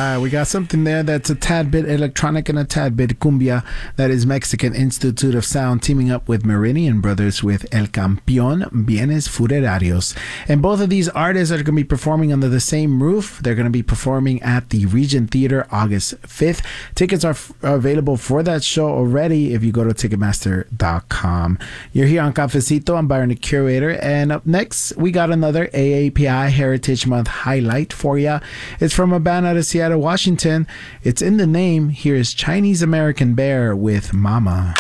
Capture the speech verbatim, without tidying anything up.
right, we got something there that's a tad bit electronic and a tad bit cumbia. That is Mexican Institute of Sound teaming up with Meridian Brothers with El Campeón Bienes Funerarios. And both of these artists are going to be performing under the same roof. They're going to be performing at the Regent Theater August fifth. Tickets are, f- are available for that show already if you go to Ticketmaster dot com. You're here on Cafecito. I'm Byron the Curator. And up next, we got another A A P I Heritage Month highlight for you. It's from a band out of Seattle, Washington. It's in the name. Here's Chinese American Bear with Mama.